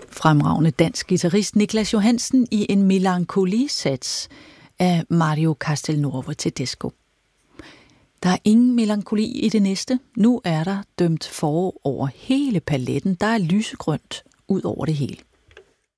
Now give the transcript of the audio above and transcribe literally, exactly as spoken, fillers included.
Fremragende dansk guitarist Niklas Johansen i en melankoli-sats af Mario Castelnuovo Tedesco. Der er ingen melankoli i det næste. Nu er der dømt forår over hele paletten. Der er lysegrønt ud over det hele.